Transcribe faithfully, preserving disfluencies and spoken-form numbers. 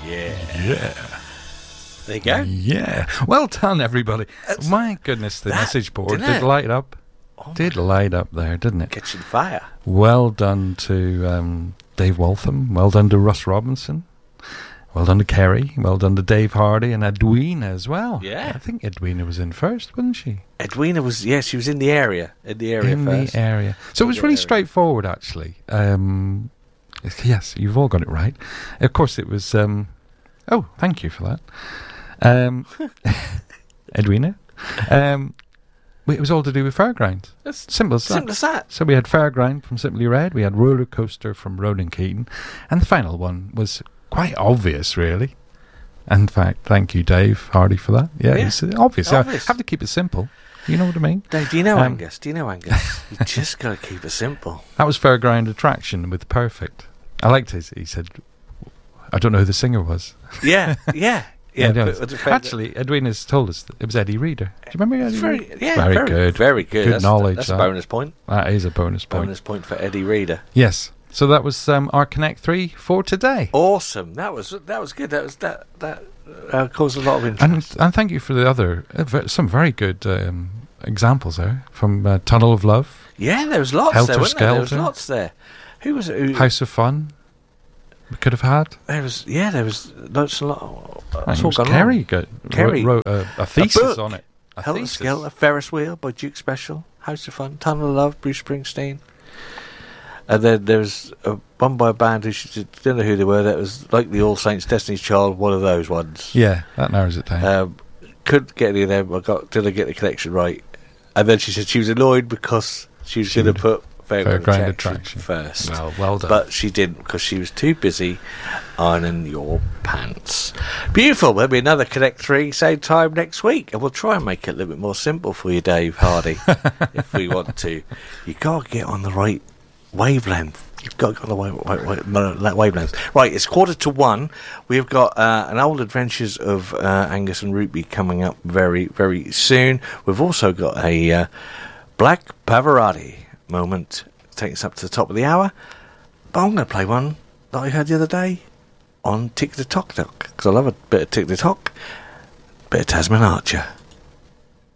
Yeah. Yeah. There you go. Yeah. Well done, everybody. That's- My goodness, the that, message board didn't did it? light up. Oh Did light up there, didn't it? Catching fire. Well done to um, Dave Waltham. Well done to Russ Robinson. Well done to Kerry. Well done to Dave Hardy and Edwina as well. Yeah. I think Edwina was in first, wasn't she? Edwina was, yeah, she was in the area. In the area in first. the area. So it was The really area. straightforward, actually. Um, yes, you've all got it right. Of course, it was... Um, oh, thank you for that. Um, Edwina. Um, it was all to do with Fairground. That's Simple as that. simple as that. So we had Fairground from Simply Red, we had Roller Coaster from Ronan Keaton, and the final one was quite obvious, really. In fact, thank you, Dave Hardy, for that. Yeah, Yeah. it's obvious. Obvious. I have to keep it simple. You know what I mean? Dave, do you know Um, Angus? Do you know Angus? You just got to keep it simple. That was Fairground Attraction with Perfect. I liked his. He said, I don't know who the singer was. Yeah, yeah. Yeah, I don't but- know. but- Actually, Edwina's told us that it was Eddie Reader. Do you remember Eddie It's very, Reader? yeah, very, very good. Very good. Good that's, knowledge. That's that. a bonus point. That is a bonus point. Bonus point for Eddie Reader. Yes. So that was um, our Connect three for today. Awesome. That was that was good. That was that that uh, caused a lot of And interest. and thank you for the other, uh, ve- some very good um, examples there from uh, Tunnel of Love, yeah, there was lots Helter there, wasn't there? There was Skelter. lots there. Who was it? Who, House of Fun. We could have had. there was yeah, there was lots and lots. I think it was Kerry got, Kerry. wrote, wrote a, a thesis book. on it. A Helter thesis. Skelter, Ferris Wheel by Duke Special, House of Fun, Tunnel of Love, Bruce Springsteen. And then there was a, one by a band who she didn't know who they were. That was like the All Saints, Destiny's Child, one of those ones. Yeah, that narrows it down. Um, couldn't get any of them. I got did I get the connection right? And then she said she was annoyed because she was She going to would- put Fairground, Fairground Attraction, Attraction. first. well, well done. But she didn't because she was too busy ironing your pants. Beautiful. There'll be another Connect three, same time next week. And we'll try and make it a little bit more simple for you, Dave Hardy, if we want to. You've got to get on the right wavelength. You've got to get on the wa- wa- wa- wa- wavelength. Right, it's quarter to one. We've got uh, an old adventures of uh, Angus and Ruby coming up very, very soon. We've also got a uh, Black Pavarotti moment taking us up to the top of the hour. But I'm going to play one that I heard the other day on Tick the Tock Tock, because I love a bit of Tick the Tock, bit of Tasman Archer.